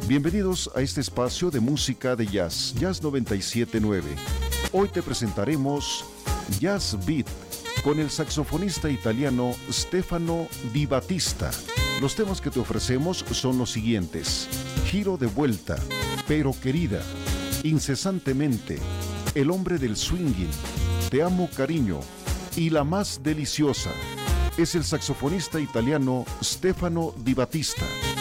Bienvenidos a este espacio de música de jazz, Jazz 97.9. Hoy te presentaremos Jazz Beat con el saxofonista italiano Stefano Di Battista. Los temas que te ofrecemos son los siguientes: Giro de vuelta, Pero querida, Incesantemente, El hombre del swinging, Te amo cariño y la más deliciosa. Es el saxofonista italiano Stefano Di Battista.